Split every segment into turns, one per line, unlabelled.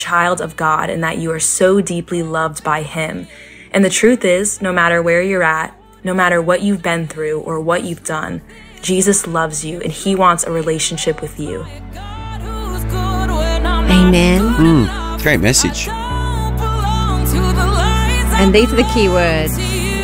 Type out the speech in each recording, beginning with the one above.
child of God and that you are so deeply loved by him. And the truth is, no matter where you're at, no matter what you've been through or what you've done, Jesus loves you and he wants a relationship with you.
Amen.
Great message.
And these are the key words.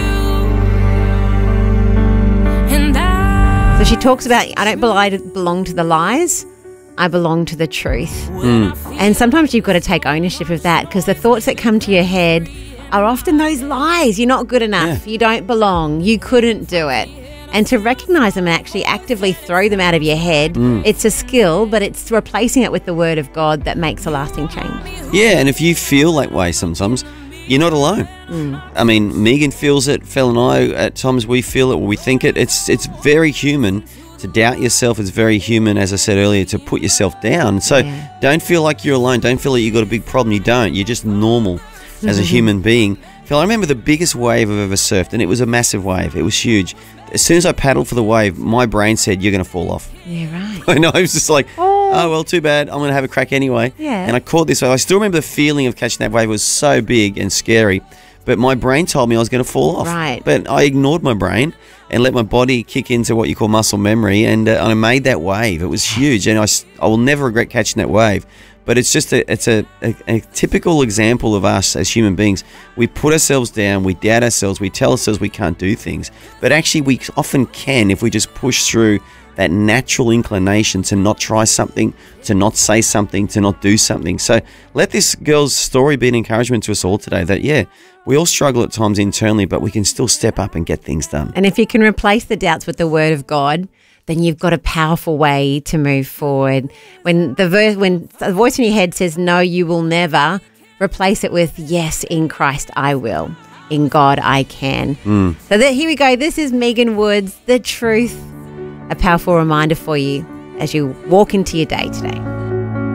So she talks about, I don't belong to the lies, I belong to the truth. And sometimes you've got to take ownership of that, because the thoughts that come to your head are often those lies. You're not good enough. You don't belong. You couldn't do it. And to recognise them and actually actively throw them out of your head, it's a skill, but it's replacing it with the word of God that makes a lasting change.
Yeah, and if you feel that way sometimes, you're not alone. I mean, Megan feels it, Phil and I, at times we feel it, we think it. It's very human to doubt yourself. It's very human, as I said earlier, to put yourself down. So don't feel like you're alone. Don't feel like you've got a big problem. You don't. You're just normal as a human being. Phil, I remember the biggest wave I've ever surfed, and it was a massive wave. It was huge. As soon as I paddled for the wave, my brain said, you're going to fall off.
Yeah, right.
I know. I was just like, oh, well, too bad. I'm going to have a crack anyway.
Yeah.
And I caught this wave. I still remember the feeling of catching that wave. It was so big and scary. But my brain told me I was going to fall off.
Right.
But I ignored my brain and let my body kick into what you call muscle memory. And I made that wave. It was huge. And I will never regret catching that wave. But it's just a typical example of us as human beings. We put ourselves down, we doubt ourselves, we tell ourselves we can't do things. But actually we often can if we just push through that natural inclination to not try something, to not say something, to not do something. So let this girl's story be an encouragement to us all today that, yeah, we all struggle at times internally, but we can still step up and get things done.
And if you can replace the doubts with the word of God, then you've got a powerful way to move forward. When the voice in your head says, no, you will never, replace it with, yes, in Christ I will. In God I can. So here we go. This is Megan Woods, The Truth, a powerful reminder for you as you walk into your day today.